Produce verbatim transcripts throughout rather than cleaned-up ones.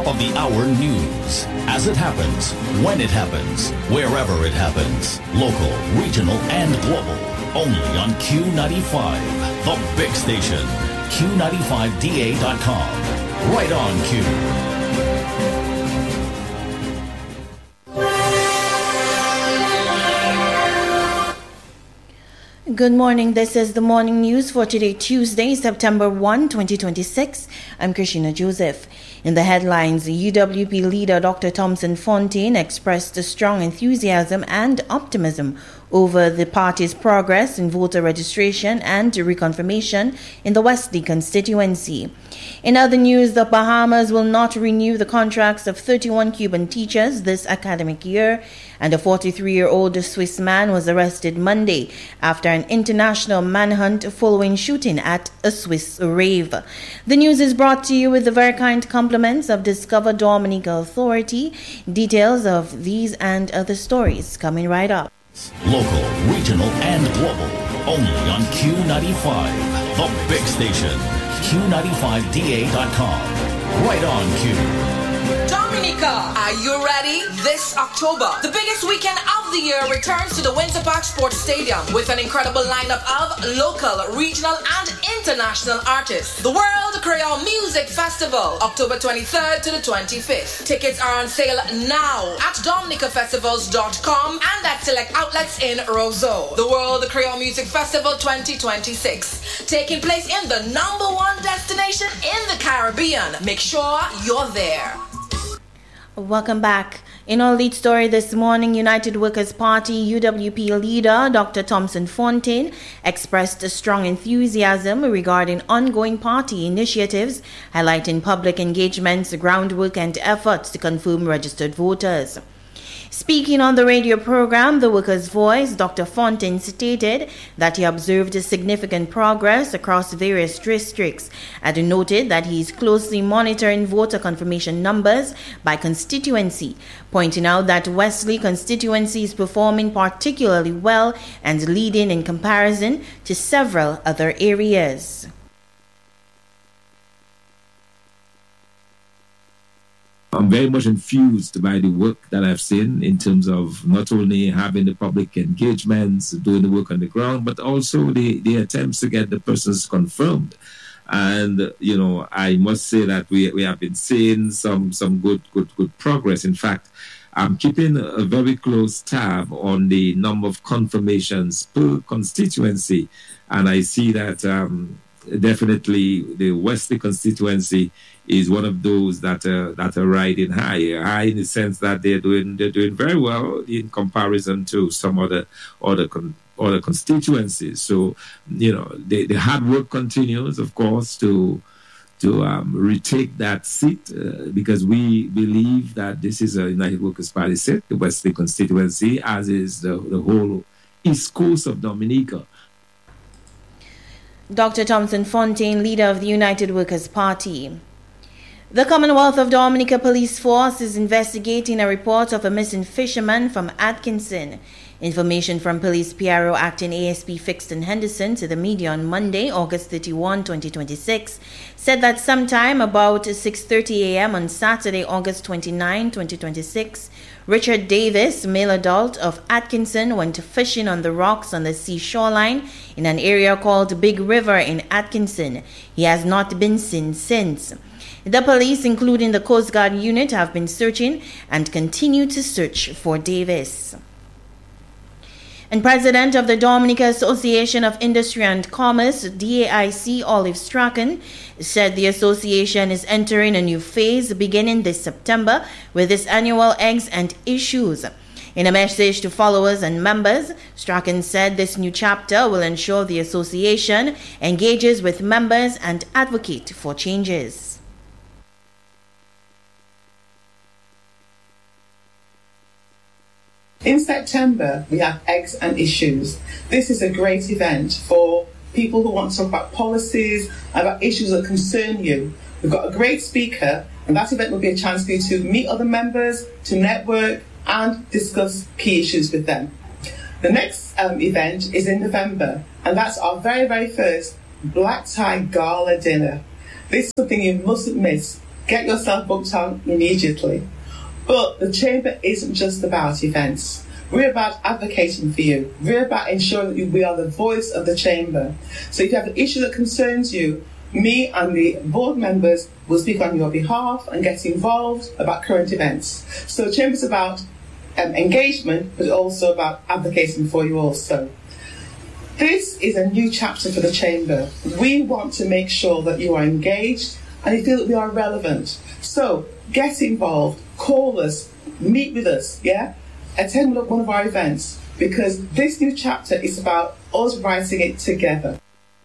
top of the hour news. As it happens, when it happens, wherever it happens. Local, regional, and global. Only on Q ninety-five, the big station. Q ninety-five D A dot com. Right on Q. Good morning. This is the morning news for today, Tuesday, September first, twenty twenty-six. I'm Christina Joseph. In the headlines, U W P leader Doctor Thompson Fontaine expressed a strong enthusiasm and optimism over the party's progress in voter registration and reconfirmation in the Wesley constituency. In other news, the Bahamas will not renew the contracts of thirty-one Cuban teachers this academic year, and a forty-three-year-old Swiss man was arrested Monday after an international manhunt following shooting at a Swiss rave. The news is brought to you with the very kind compliments of Discover Dominica Authority. Details of these and other stories coming right up. Local, regional, and global. Only on Q ninety-five, the big station. Q ninety-five D A dot com. Right on Q. Dominica, are you ready? This October, the biggest weekend of the year returns to the Winter Park Sports Stadium with an incredible lineup of local, regional, and international artists. The World Creole Music Festival, October twenty-third to the twenty-fifth. Tickets are on sale now at dominica festivals dot com and at select outlets in Roseau. The World Creole Music Festival twenty twenty-six, taking place in the number one destination in the Caribbean. Make sure you're there. Welcome back. In our lead story this morning, United Workers' Party U W P leader Doctor Thompson Fontaine expressed a strong enthusiasm regarding ongoing party initiatives, highlighting public engagements, groundwork, and efforts to confirm registered voters. Speaking on the radio program, The Workers' Voice, Doctor Fontaine stated that he observed significant progress across various districts and noted that he is closely monitoring voter confirmation numbers by constituency, pointing out that Wesley constituency is performing particularly well and leading in comparison to several other areas. I'm very much infused by the work that I've seen in terms of not only having the public engagements, doing the work on the ground, but also the, the attempts to get the persons confirmed. And, you know, I must say that we we have been seeing some, some good, good, good progress. In fact, I'm keeping a very close tab on the number of confirmations per constituency. And I see that um, definitely the Wesley constituency is one of those that are that are riding high, high in the sense that they're doing they're doing very well in comparison to some other other con, other constituencies. So, you know, the, the hard work continues, of course, to to um, retake that seat uh, because we believe that this is a United Workers' Party seat, the Wesley constituency, as is the, the whole east coast of Dominica. Doctor Thompson Fontaine, leader of the United Workers' Party. The Commonwealth of Dominica Police Force is investigating a report of a missing fisherman from Atkinson. Information from Police P R O Acting A S P Fixton Henderson to the media on Monday, August thirty-first, twenty twenty-six, said that sometime about six thirty a.m. on Saturday, August twenty-ninth, twenty twenty-six, Richard Davis, male adult of Atkinson, went fishing on the rocks on the seashore line in an area called Big River in Atkinson. He has not been seen since. The police, including the Coast Guard unit, have been searching and continue to search for Davis. And President of the Dominica Association of Industry and Commerce, D A I C, Olive Strachan, said the association is entering a new phase beginning this September with its annual Eggs and Issues. In a message to followers and members, Strachan said this new chapter will ensure the association engages with members and advocate for changes. In September, we have Eggs and Issues. This is a great event for people who want to talk about policies, about issues that concern you. We've got a great speaker, and that event will be a chance for you to meet other members, to network, and discuss key issues with them. The next um, event is in November, and that's our very, very first Black Tie Gala Dinner. This is something you mustn't miss. get yourself booked on immediately. But the Chamber isn't just about events. We're about advocating for you. We're about ensuring that we are the voice of the Chamber. So if you have an issue that concerns you, me and the board members will speak on your behalf and get involved about current events. So the Chamber is about um, engagement, but also about advocating for you also. This is a new chapter for the Chamber. We want to make sure that you are engaged and you feel that we are relevant. So get involved, call us, meet with us, yeah? Attend one of our events, because this new chapter is about us writing it together.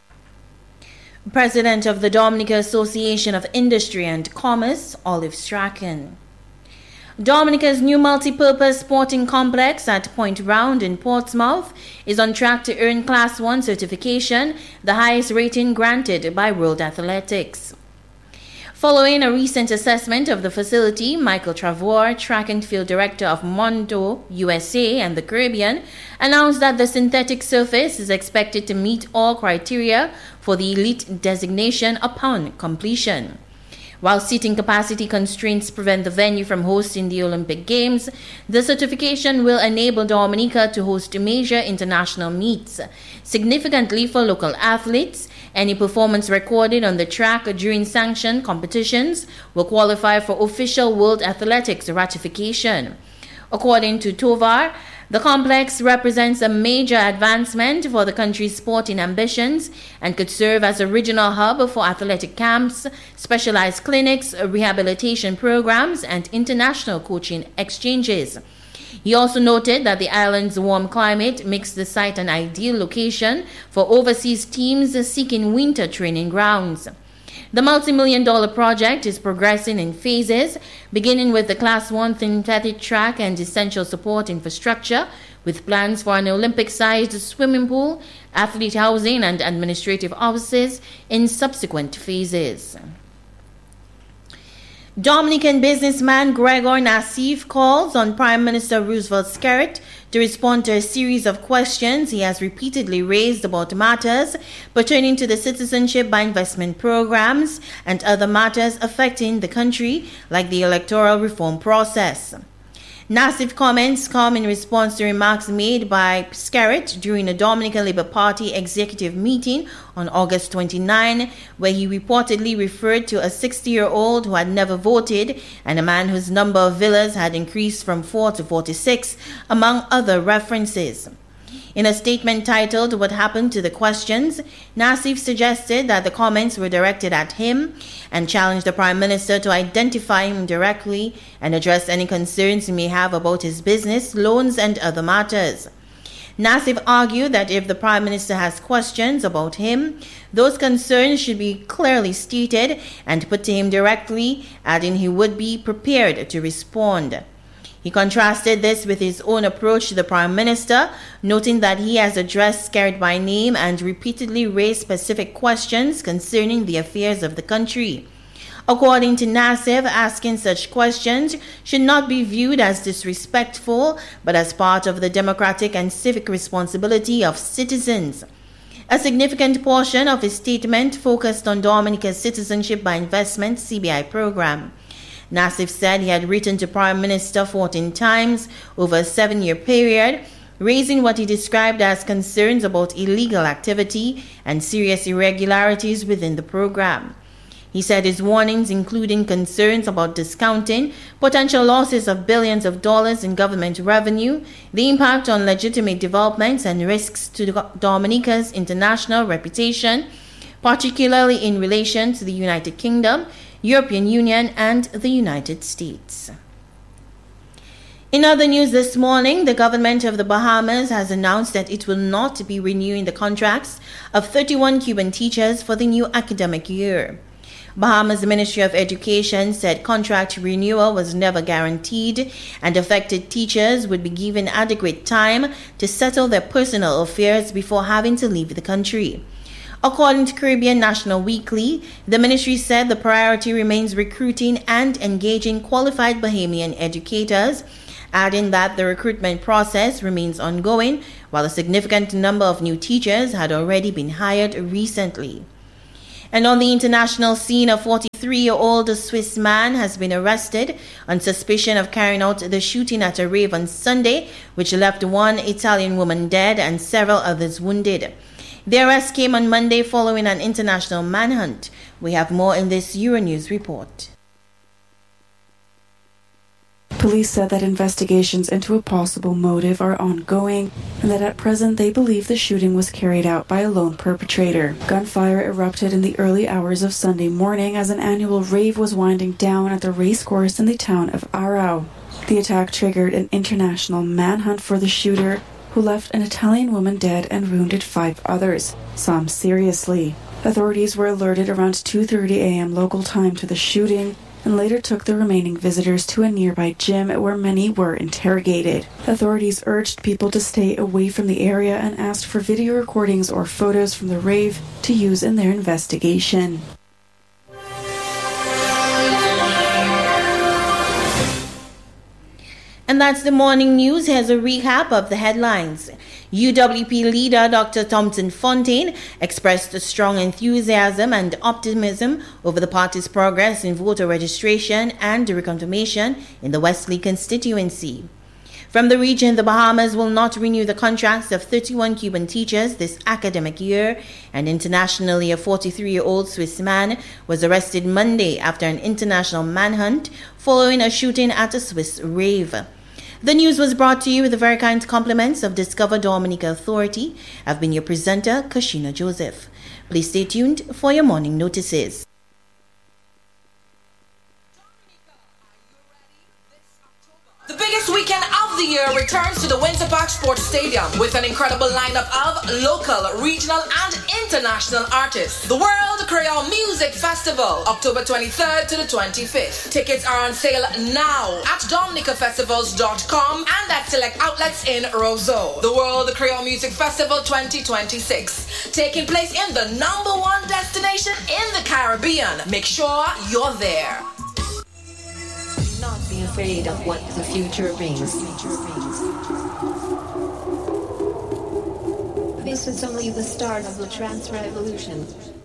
President of the Dominica Association of Industry and Commerce, Olive Strachan. Dominica's new multi-purpose sporting complex at Point Round in Portsmouth is on track to earn Class one certification, the highest rating granted by World Athletics. Following a recent assessment of the facility, Michael Travor, track and field director of Mondo U S A and the Caribbean, announced that the synthetic surface is expected to meet all criteria for the elite designation upon completion. While seating capacity constraints prevent the venue from hosting the Olympic Games, the certification will enable Dominica to host major international meets. Significantly for local athletes, any performance recorded on the track during sanctioned competitions will qualify for official World Athletics ratification. According to Tovar, the complex represents a major advancement for the country's sporting ambitions and could serve as a regional hub for athletic camps, specialized clinics, rehabilitation programs, and international coaching exchanges. He also noted that the island's warm climate makes the site an ideal location for overseas teams seeking winter training grounds. The multi-million dollar project is progressing in phases, beginning with the Class one synthetic track and essential support infrastructure, with plans for an Olympic-sized swimming pool, athlete housing, and administrative offices in subsequent phases. Dominican businessman Gregor Nassif calls on Prime Minister Roosevelt Skerrit to respond to a series of questions he has repeatedly raised about matters pertaining to the citizenship by investment programs and other matters affecting the country, like the electoral reform process. Nassif's comments come in response to remarks made by Skerrit during a Dominican Labour Party executive meeting on August twenty-ninth, where he reportedly referred to a sixty-year-old who had never voted and a man whose number of villas had increased from four to forty-six, among other references. In a statement titled "What Happened to the Questions," Nassif suggested that the comments were directed at him and challenged the Prime Minister to identify him directly and address any concerns he may have about his business, loans, and other matters. Nassif argued that if the Prime Minister has questions about him, those concerns should be clearly stated and put to him directly, adding he would be prepared to respond. He contrasted this with his own approach to the Prime Minister, noting that he has addressed Skerrit by name and repeatedly raised specific questions concerning the affairs of the country. According to Nassif, asking such questions should not be viewed as disrespectful, but as part of the democratic and civic responsibility of citizens. A significant portion of his statement focused on Dominica's citizenship by investment C B I program. Nassif said he had written to Prime Minister fourteen times over a seven-year period, raising what he described as concerns about illegal activity and serious irregularities within the program. He said his warnings, including concerns about discounting, potential losses of billions of dollars in government revenue, the impact on legitimate developments, and risks to Dominica's international reputation, particularly in relation to the United Kingdom, European Union, and the United States. In other news this morning, the government of the Bahamas has announced that it will not be renewing the contracts of thirty-one Cuban teachers for the new academic year. Bahamas Ministry of Education said contract renewal was never guaranteed and affected teachers would be given adequate time to settle their personal affairs before having to leave the country. According to Caribbean National Weekly, the ministry said the priority remains recruiting and engaging qualified Bahamian educators, adding that the recruitment process remains ongoing, while a significant number of new teachers had already been hired recently. And on the international scene, a forty forty-three-year-old Swiss man has been arrested on suspicion of carrying out the shooting at a rave on Sunday, which left one Italian woman dead and several others wounded. The arrest came on Monday following an international manhunt. We have more in this Euronews report. Police said that investigations into a possible motive are ongoing and that at present they believe the shooting was carried out by a lone perpetrator. Gunfire erupted in the early hours of Sunday morning as an annual rave was winding down at the racecourse in the town of Aarau. The attack triggered an international manhunt for the shooter, who left an Italian woman dead and wounded five others, some seriously. Authorities were alerted around two thirty a.m. local time to the shooting and later took the remaining visitors to a nearby gym where many were interrogated. Authorities urged people to stay away from the area and asked for video recordings or photos from the rave to use in their investigation. And that's the morning news. Here's a recap of the headlines. U W P leader Doctor Thompson Fontaine expressed strong enthusiasm and optimism over the party's progress in voter registration and reconfirmation in the Wesley constituency. From the region, the Bahamas will not renew the contracts of thirty-one Cuban teachers this academic year, and internationally, a forty-three-year-old Swiss man was arrested Monday after an international manhunt following a shooting at a Swiss rave. The news was brought to you with the very kind compliments of Discover Dominica Authority. I've been your presenter, Kashina Joseph. Please stay tuned for your morning notices. The biggest weekend of the year returns to the Windsor Park Sports Stadium with an incredible lineup of local, regional, and international artists. The World Creole Music Festival, October twenty-third to the twenty-fifth. Tickets are on sale now at dominica festivals dot com and at select outlets in Roseau. The World Creole Music Festival twenty twenty-six, taking place in the number one destination in the Caribbean. Make sure you're there. Not be afraid of what the future brings. This is only the start of the trans revolution.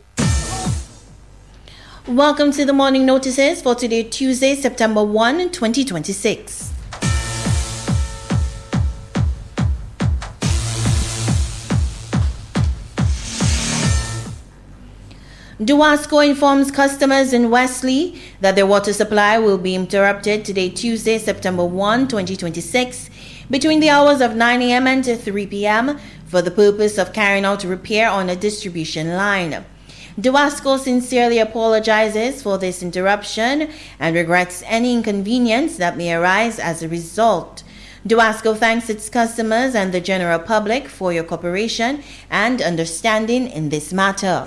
Welcome to the morning notices for today, Tuesday, September first, twenty twenty-six. Duasco informs customers in Wesley that their water supply will be interrupted today, Tuesday, September first, twenty twenty-six, between the hours of nine a.m. and three p.m. for the purpose of carrying out repair on a distribution line. Duasco sincerely apologizes for this interruption and regrets any inconvenience that may arise as a result. Duasco thanks its customers and the general public for your cooperation and understanding in this matter.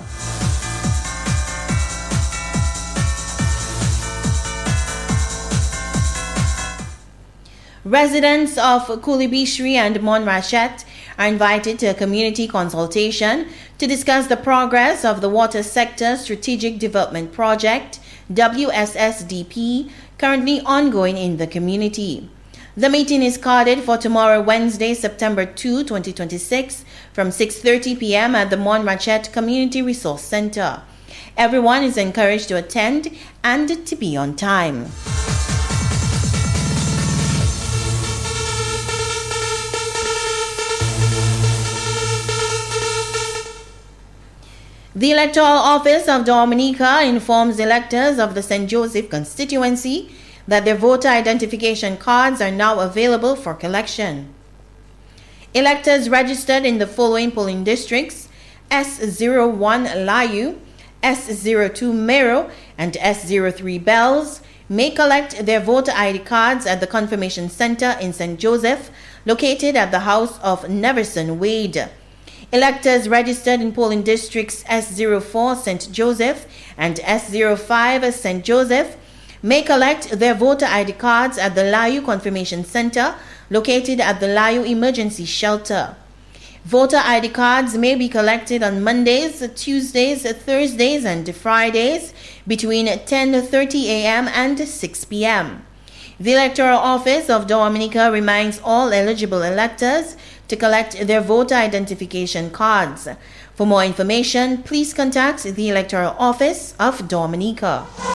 Residents of Coolibishri and Montrachet are invited to a community consultation to discuss the progress of the Water Sector Strategic Development Project, W S S D P, currently ongoing in the community. The meeting is carded for tomorrow, Wednesday, September second, twenty twenty-six, from six thirty p.m. at the Montrachet Community Resource Center. Everyone is encouraged to attend and to be on time. The Electoral Office of Dominica informs electors of the Saint Joseph constituency that their voter identification cards are now available for collection. Electors registered in the following polling districts: S zero one Layu, S zero two Mero, and S zero three Bells may collect their voter I D cards at the Confirmation Center in Saint Joseph, located at the house of Neverson Wade. Electors registered in polling districts S zero four Saint Joseph and S zero five Saint Joseph may collect their voter I D cards at the Layu Confirmation Center, located at the Layu Emergency Shelter. Voter I D cards may be collected on Mondays, Tuesdays, Thursdays, and Fridays between ten thirty a.m. and six p.m. The Electoral Office of Dominica reminds all eligible electors to collect their voter identification cards. For more information, please contact the Electoral Office of Dominica.